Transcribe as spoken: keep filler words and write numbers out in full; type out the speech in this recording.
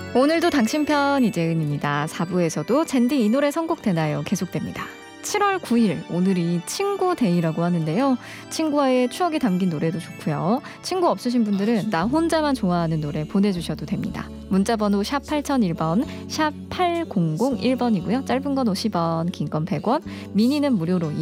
오늘도 당신 편 이재은입니다. 사 부에서도 젠디 이 노래 선곡되나요? 계속됩니다. 칠월 구일 오늘이 친구 데이라고 하는데요. 친구와의 추억이 담긴 노래도 좋고요. 친구 없으신 분들은 나 혼자만 좋아하는 노래 보내주셔도 됩니다. 문자번호 샵 팔공공일 번, 샵 팔공공일 번이고요. 짧은 건 오십 원, 긴 건 백 원, 미니는 무료로